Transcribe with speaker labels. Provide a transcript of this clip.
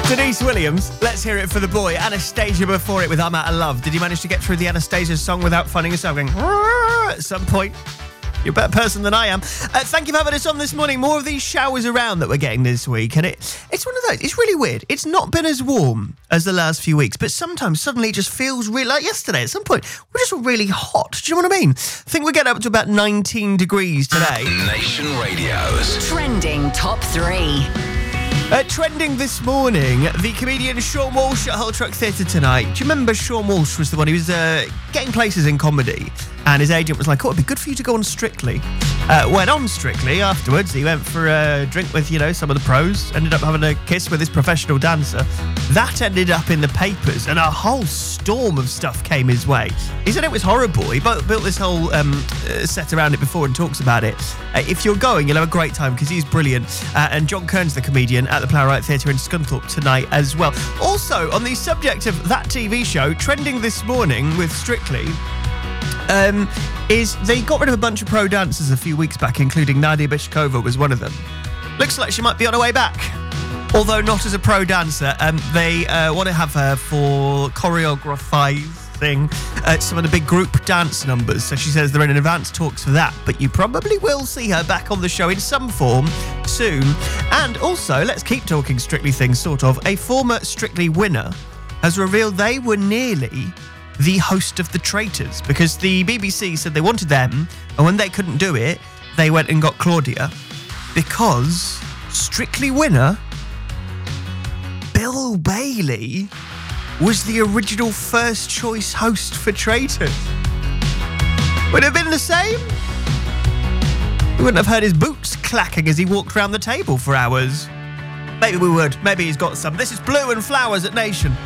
Speaker 1: Denise Williams, let's hear it for the boy. Anastasia before it with I'm Out of Love. Did you manage to get through the Anastasia song without finding yourself going at some point? You're a better person than I am. Thank you for having us on this morning. More of these showers around that we're getting this week. And it's one of those, it's really weird. It's not been as warm as the last few weeks, but sometimes suddenly it just feels really like yesterday. At some point, we're just really hot. Do you know what I mean? I think we're getting up to about 19 degrees today.
Speaker 2: Nation Radio's
Speaker 3: Trending Top 3.
Speaker 1: Trending this morning, the comedian Sean Walsh at Hull Truck Theatre tonight. Do you remember Sean Walsh was the one who was getting places in comedy, and his agent was like, oh, it'd be good for you to go on Strictly. Went on Strictly afterwards. He went for a drink with, some of the pros, ended up having a kiss with his professional dancer. That ended up in the papers, and a whole storm of stuff came his way. He said it was horrible. He built this whole set around it before and talks about it. If you're going, you'll have a great time because he's brilliant. And John Kearns, the comedian, at the Plowright Theatre in Scunthorpe tonight as well. Also, on the subject of that TV show, trending this morning with Strictly, is they got rid of a bunch of pro dancers a few weeks back, including Nadia Bishkova was one of them. Looks like she might be on her way back. Although not as a pro dancer, they want to have her for choreographing some of the big group dance numbers. So she says they're in advanced talks for that, but you probably will see her back on the show in some form soon. And also, let's keep talking Strictly things, sort of. A former Strictly winner has revealed they were nearly the host of The Traitors, because the BBC said they wanted them, and when they couldn't do it, they went and got Claudia, because Strictly winner Bill Bailey was the original first choice host for Traitors. Would it have been the same? We wouldn't have heard his boots clacking as he walked around the table for hours. Maybe we would. Maybe he's got some. This is Blue and Flowers at Nation.